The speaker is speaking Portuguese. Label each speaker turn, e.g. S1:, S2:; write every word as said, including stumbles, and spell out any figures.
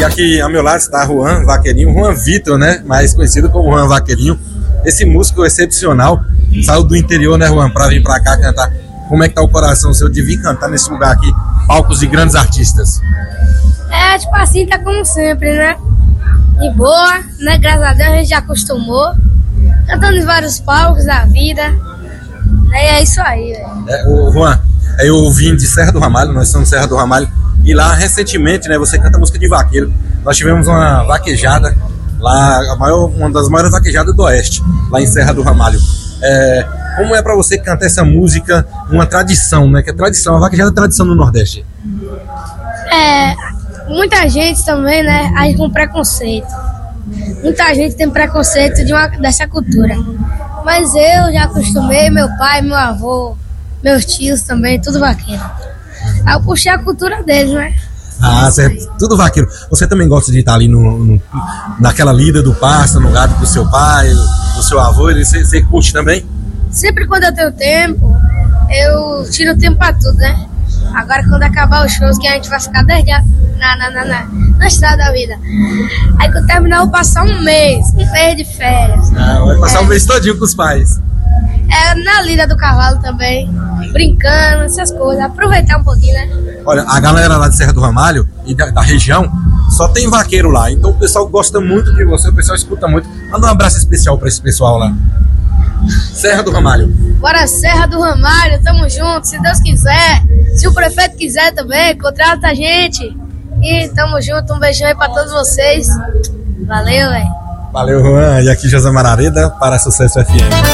S1: aqui ao meu lado está Juan Vaqueirinho, Juan Vitor, né? Mais conhecido como Juan Vaqueirinho. Esse músico excepcional, saiu do interior, né, Juan, para vir para cá cantar. Como é que tá o coração seu de vir cantar nesse lugar aqui, palcos de grandes artistas?
S2: É, tipo assim, tá como sempre, né? De boa, né? Graças a Deus a gente já acostumou. Cantando em vários palcos da vida. Né? E é isso aí, velho.
S1: É, o Juan, eu vim de Serra do Ramalho, nós estamos em Serra do Ramalho. E lá, recentemente, né, você canta música de vaqueiro. Nós tivemos uma vaquejada lá, a maior, uma das maiores vaquejadas do Oeste, lá em Serra do Ramalho. É, como é pra você cantar essa música, uma tradição, né? Que é tradição, a vaquejada é tradição no Nordeste.
S2: É, muita gente também, né, age com preconceito. Muita gente tem preconceito de uma, dessa cultura. Mas eu já acostumei, meu pai, meu avô, meus tios também, tudo vaqueiro. Aí eu puxei a cultura deles, né?
S1: Ah, certo. Tudo vaqueiro. Você também gosta de estar ali no, no, naquela lida do pasto, no gado do seu pai, do seu avô, você, você curte também?
S2: Sempre quando eu tenho tempo, eu tiro tempo pra tudo, né? Agora quando acabar os shows, que a gente vai ficar dez dias na, na, na, na, na estrada da vida. Aí quando terminar, eu vou passar um mês, um mês de férias.
S1: Ah, vai passar
S2: é,
S1: um mês todinho com os pais.
S2: É, na lida do cavalo também, brincando, essas coisas, aproveitar um pouquinho, né?
S1: Olha, a galera lá de Serra do Ramalho e da, da região, só tem vaqueiro lá, então o pessoal gosta muito de você, o pessoal escuta muito. Manda um abraço especial pra esse pessoal lá. Serra do Ramalho.
S2: Bora, Serra do Ramalho, tamo junto, se Deus quiser, se o prefeito quiser também, contrata a gente. E tamo junto, um beijão aí pra todos vocês. Valeu, velho.
S1: Valeu, Juan. E aqui José Marareda para Sucesso F M.